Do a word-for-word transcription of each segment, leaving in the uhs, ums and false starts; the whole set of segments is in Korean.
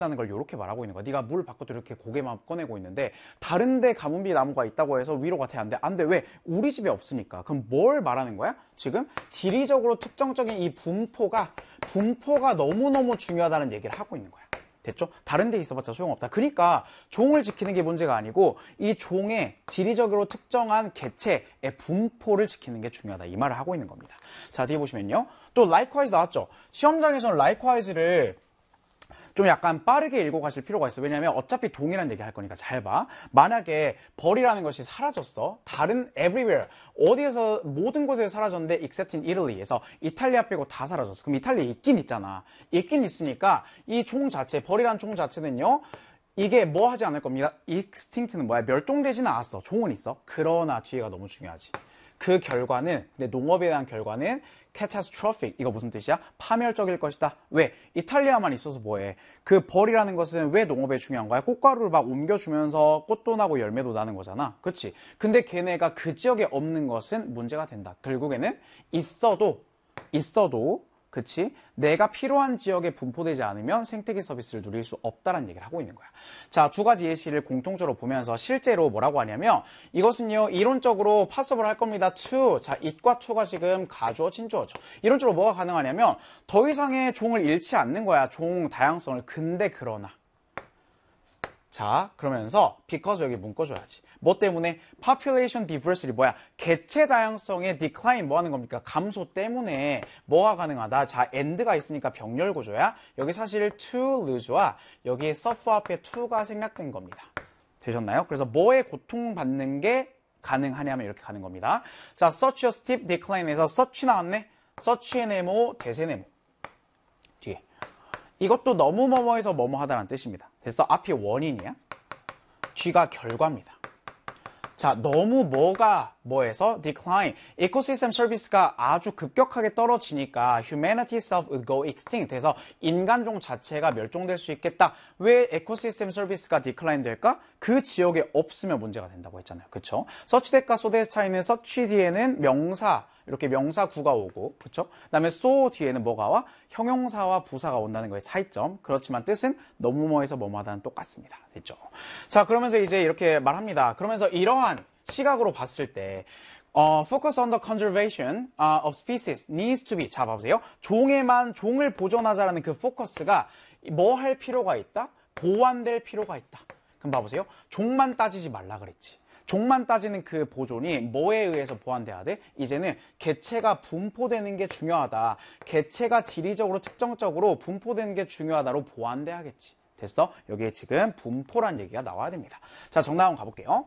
라는 걸 이렇게 말하고 있는 거야. 네가 물 밖으로 이렇게 고개만 꺼내고 있는데 다른 데 가뭄비 나무가 있다고 해서 위로가 돼? 안 돼? 안 돼. 왜? 우리 집에 없으니까. 그럼 뭘 말하는 거야? 지금 지리적으로 특정적인 이 분포가 분포가 너무너무 중요하다는 얘기를 하고 있는 거야. 됐죠? 다른 데 있어봤자 소용없다. 그러니까 종을 지키는 게 문제가 아니고 이 종의 지리적으로 특정한 개체의 분포를 지키는 게 중요하다. 이 말을 하고 있는 겁니다. 자, 뒤에 보시면요. 또 likewise 나왔죠? 시험장에서는 likewise를 좀 약간 빠르게 읽고 가실 필요가 있어. 왜냐면 어차피 동일한 얘기 할 거니까 잘 봐. 만약에 벌이라는 것이 사라졌어. 다른 everywhere 어디에서 모든 곳에 사라졌는데 except in Italy에서 이탈리아 빼고 다 사라졌어. 그럼 이탈리아에 있긴 있잖아. 있긴 있으니까 이 종 자체 벌이라는 종 자체는요. 이게 뭐 하지 않을 겁니다. extinct는 뭐야? 멸종되지는 않았어. 종은 있어. 그러나 뒤에가 너무 중요하지. 그 결과는 근데 농업에 대한 결과는 catastrophic. 이거 무슨 뜻이야? 파멸적일 것이다. 왜? 이탈리아만 있어서 뭐해? 그 벌이라는 것은 왜 농업에 중요한 거야? 꽃가루를 막 옮겨주면서 꽃도 나고 열매도 나는 거잖아. 그치? 근데 걔네가 그 지역에 없는 것은 문제가 된다. 결국에는 있어도 있어도 그치? 내가 필요한 지역에 분포되지 않으면 생태계 서비스를 누릴 수 없다는 얘기를 하고 있는 거야. 자, 두 가지 예시를 공통적으로 보면서 실제로 뭐라고 하냐면 이것은요, 이론적으로 파서블 할 겁니다. to. 자, it과 to가 지금 가주어, 진주어죠. 이론적으로 뭐가 가능하냐면 더 이상의 종을 잃지 않는 거야. 종 다양성을. 근데 그러나. 자, 그러면서 because 여기 묶어줘야지. 뭐 때문에? population diversity 뭐야? 개체 다양성의 decline 뭐 하는 겁니까? 감소 때문에 뭐가 가능하다? 자, and가 있으니까 병렬 구조야. 여기 사실 to lose와 여기에 suffer 앞에 to가 생략된 겁니다. 되셨나요? 그래서 뭐에 고통받는 게 가능하냐면 이렇게 가는 겁니다. 자, such a steep decline에서 such 나왔네? such의 네모, 대세 네모. 뒤에. 이것도 너무 뭐뭐해서 뭐뭐 하다라는 뜻입니다. 됐어? 앞이 원인이야. 뒤가 결과입니다. 자, 너무 뭐가 뭐해서 decline. 에코시스템 서비스가 아주 급격하게 떨어지니까 humanity itself would go extinct. 해서 인간종 자체가 멸종될 수 있겠다. 왜 에코시스템 서비스가 decline 될까? 그 지역에 없으면 문제가 된다고 했잖아요. 그쵸? such that과 so that 차이는 such 뒤에는 명사 이렇게 명사구가 오고, 그쵸? 그 다음에 so 뒤에는 뭐가 와? 형용사와 부사가 온다는 거의 차이점. 그렇지만 뜻은 너무 뭐해서 뭐뭐하다는 똑같습니다. 됐죠? 자, 그러면서 이제 이렇게 말합니다. 그러면서 이러한 시각으로 봤을 때, 어, focus on the conservation uh, of species needs to be. 자, 봐보세요. 종에만 종을 보존하자라는 그 포커스가 뭐 할 필요가 있다? 보완될 필요가 있다. 그럼 봐보세요. 종만 따지지 말라 그랬지. 종만 따지는 그 보존이 뭐에 의해서 보완돼야 돼? 이제는 개체가 분포되는 게 중요하다. 개체가 지리적으로 특정적으로 분포되는 게 중요하다로 보완돼야겠지. 됐어? 여기에 지금 분포란 얘기가 나와야 됩니다. 자, 정답 한번 가볼게요.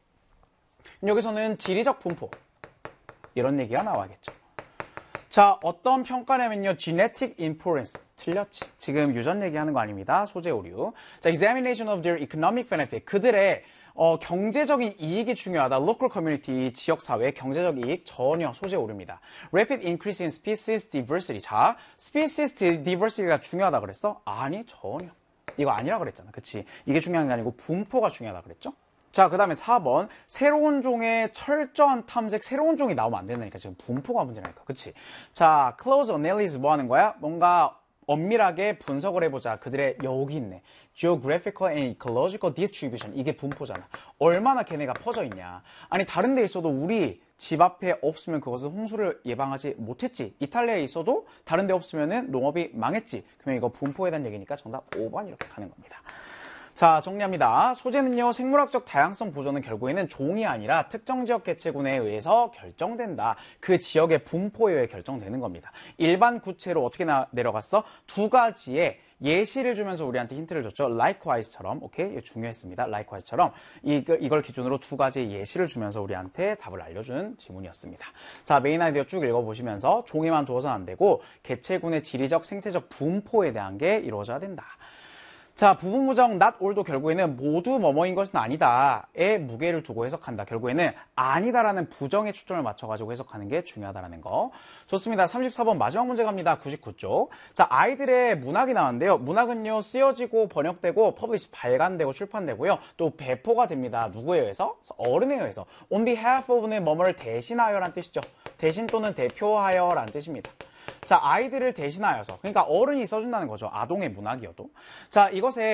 여기서는 지리적 분포 이런 얘기가 나와야겠죠. 자, 어떤 평가냐면요. genetic importance. 틀렸지. 지금 유전 얘기하는 거 아닙니다. 소재 오류. 자, examination of their economic benefit. 그들의 어, 경제적인 이익이 중요하다. local community, 지역사회, 경제적 이익 전혀 소재 오류입니다. rapid increase in species diversity. 자, species diversity가 중요하다 그랬어? 아니, 전혀. 이거 아니라 그랬잖아. 그치? 이게 중요한 게 아니고 분포가 중요하다 그랬죠? 자, 그 다음에 사 번. 새로운 종의 철저한 탐색, 새로운 종이 나오면 안 된다니까. 지금 분포가 문제라니까. 그치? 자, close analysis 뭐 하는 거야? 뭔가 엄밀하게 분석을 해보자. 그들의 여기 있네. geographical and ecological distribution. 이게 분포잖아. 얼마나 걔네가 퍼져 있냐. 아니, 다른 데 있어도 우리 집 앞에 없으면 그것은 홍수를 예방하지 못했지. 이탈리아에 있어도 다른 데 없으면은 농업이 망했지. 그러면 이거 분포에 대한 얘기니까 정답 오 번 이렇게 가는 겁니다. 자, 정리합니다. 소재는요, 생물학적 다양성 보존은 결국에는 종이 아니라 특정 지역 개체군에 의해서 결정된다. 그 지역의 분포에 의해 결정되는 겁니다. 일반 구체로 어떻게 나, 내려갔어? 두 가지의 예시를 주면서 우리한테 힌트를 줬죠. likewise처럼, 오케이? 이거 중요했습니다. likewise처럼 이걸, 이걸 기준으로 두 가지의 예시를 주면서 우리한테 답을 알려준 지문이었습니다. 자, 메인 아이디어 쭉 읽어보시면서 종에만 두어서는 안 되고 개체군의 지리적, 생태적 분포에 대한 게 이루어져야 된다. 자, 부분부정 not all도 결국에는 모두 뭐뭐인 것은 아니다에 무게를 두고 해석한다. 결국에는 아니다라는 부정에 초점을 맞춰가지고 해석하는 게 중요하다라는 거. 좋습니다. 삼십사 번 마지막 문제 갑니다. 구십구 쪽. 자, 아이들의 문학이 나왔는데요. 문학은요, 쓰여지고 번역되고 퍼블리시 발간되고 출판되고요. 또 배포가 됩니다. 누구에 의해서? 어른에 의해서. On behalf of는 뭐뭐를 대신하여라는 뜻이죠. 대신 또는 대표하여라는 뜻입니다. 자, 아이들을 대신하여서. 그러니까 어른이 써준다는 거죠. 아동의 문학이어도. 자, 이것에